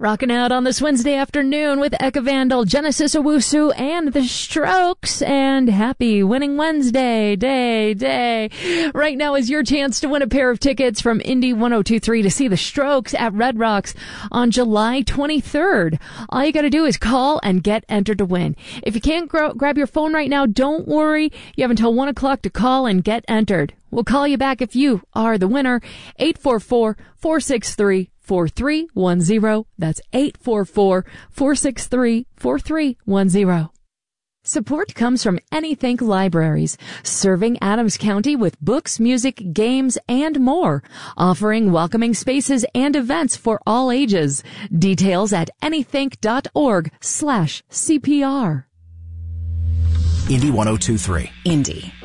Rocking out on this Wednesday afternoon with Eka Vandal, Genesis Owusu, and The Strokes. And happy Winning Wednesday day. Right now is your chance to win a pair of tickets from Indy 1023 to see The Strokes at Red Rocks on July 23rd. All you got to do is call and get entered to win. If you can't grab your phone right now, don't worry. You have until 1 o'clock to call and get entered. We'll call you back if you are the winner. 844-463-4310. That's 844-463-4310. Support comes from Anythink Libraries, serving Adams County with books, music, games, and more, offering welcoming spaces and events for all ages. Details at anythink.org/CPR. Indy 1023. Indy.